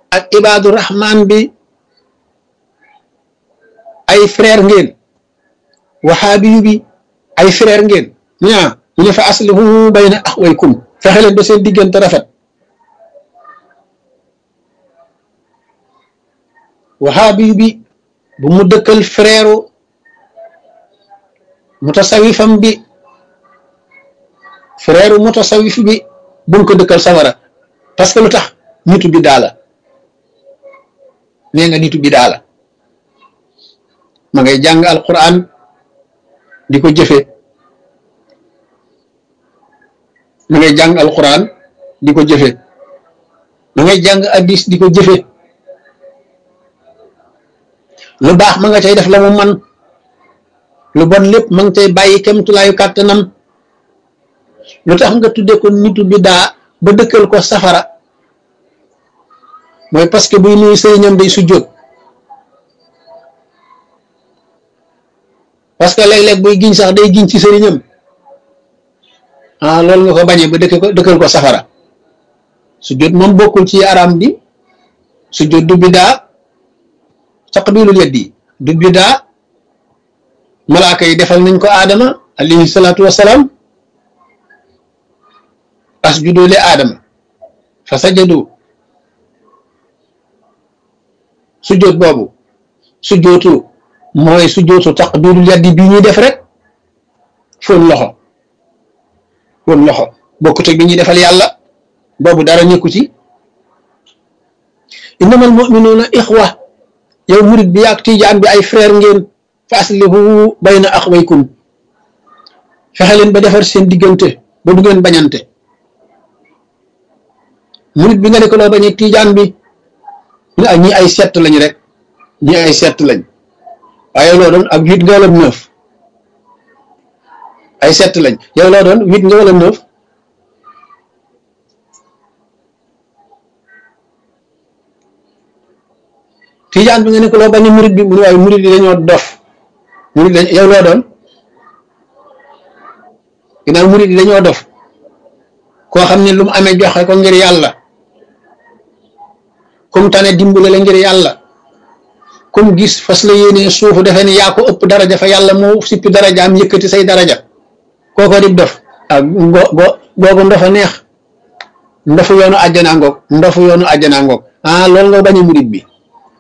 ak ibaadu rahman bi ay frère ngeen wahaabiyu bi ay frère ngeen mu ne fa aslihu bayna axwaykum fexe leen ba seen diggante rafet wahaabiyu bi bu mu dëkkal frère mutasawifam bi frère mutasawif bi bu mu ko dëkkal sawara parce que lu tax nitu bi daala nee nga nitu bi daala ma ngay jàng alquran di ko jëfe ma ngay jàng alquran di ko jëfe ma ngay jàng hadis di ko jëfe lu baax ma nga cay def la mu man lu bon lépp ma nga cay bàyyi kemtulaayu kàttanam lu tax nga tudde ko nitu bi daa ba dëkkal ko safara mooy parce que buy nuyu sëriñam day sujjóot parce que léeg-léeg buy giñ sax day giñ ci sëriñam loolu nga ko bañee ba dëkkal ko safara sujjóot moom bokkul ci aram bi sujjóot du bidaa taqbilul yaddi du bidaa malaaka yi defal nañ ko aadama alayhi salaatu wassalaam asjudu li aadama fa sajadu sujjóot boobu sujjóotu mooy sujjóotu taqbilul yaddi bi ñuy def rek fóon loxo bokkut ak bi ñuy defal yàlla boobu dara nekku ci innamal mu'minuuna ixwa yow murit bi ak tijaan bi ay frère ngeen fa aslihu bayna axwaykum fexe leen ba defar seen diggante ba du ngeen bañante murit bi nga ne ko loo bañ ak tijaan bi ñi ay sett lañ rek ñi ay sett lañ waaye loo doon ak 8 nga wala 9 ay sett lañ yow loo doon 8 nga wala 9 tijaan bi nga ne ko loo bañ murit bi mu ne waaye murit yi dañoo dof murit dañ yow loo doon ginnaaw murit yi dañoo dof koo xam ne lu mu amee joxe ko ngir yàlla kum tane dimbale la ngir yàlla kum gis fas la yéene suufu defe ne yaa ko ëpp daraja fa yàlla moo sippi daraja am yëkkati say daraja kooko di dof googu ndofa neex ndofu yoonu àjjana ngoog loolu nga bañ a murit bi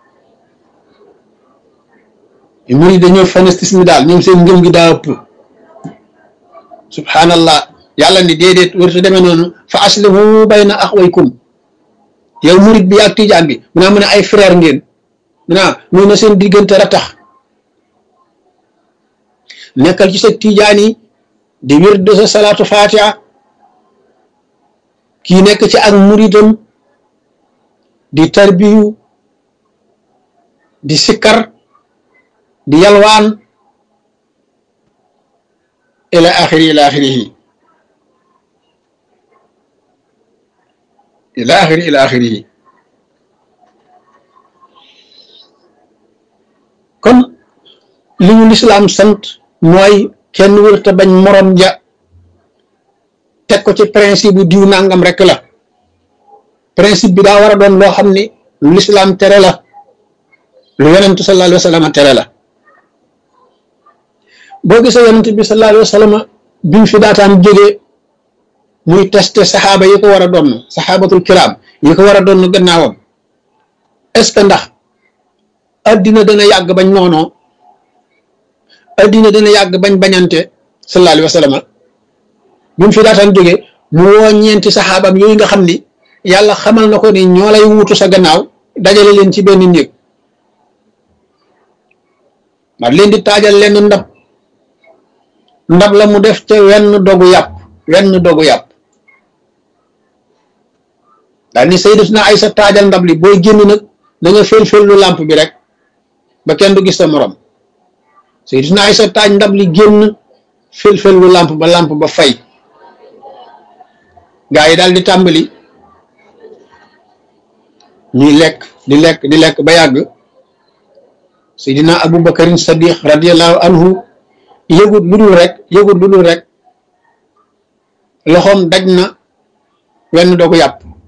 murit dañoo fanatisme daal ñoom seen ngëm gi daa ëpp subhanallah yàlla ni déedéet wërta demee noonu fa aslihu bayna axwaykum yow murit bi ak tijaan bi mu ne ay frère ngeen muy na seen diggante ratax nekkal ci sa tijaan yi di wird sa salaatu fatiha kii nekk ci ak muritam di tarbiyu di sikkar di yalwaan ila axirihi ila axirihi kon li ñu lislaam sant mooy kenn wërta bañ morom ja teg ko ci principe bu diw nangam rek la principe bi daa war a doon loo xam ni lu lislaam tere la lu yonentu sallallahu alayhi wa sallam tere la boo gisee yonent bi sallallahu alayhi wa sallam bi mu fi daataan jógee muy testé saxaaba yi ko war a doon saxaabatul kiram yi ko war a doon gannaawam est-ce que ndax addina dana yàgg bañ noonoo addina dana yàgg bañ bañante sallallahu alayhi wa sallam bi mu fi daataan jógee mu woo ñeenti saxaabam yooyu nga xam ni yàlla xamal na ko ni ñoo lay wuutu sa gannaaw dajale leen ci benn néeg ma leen di taajal leen ndab la mu def te wenn dogu yàpp daal ni Sayyidatuna Aysa taajal ndab li booy génn nag da nga fel lu làmp bi rek ba kenn du gis sa morom Sayyidatuna Aysa taaj ndab li génn fel lu làmp ba fay gaa yi daal di tàmbali ñuy di lekk ba yàgg Sayyidina Abu Bakarin Sadiq radiyallahu anhu yëgut lu dul rek loxoom daj na wenn dogu yàpp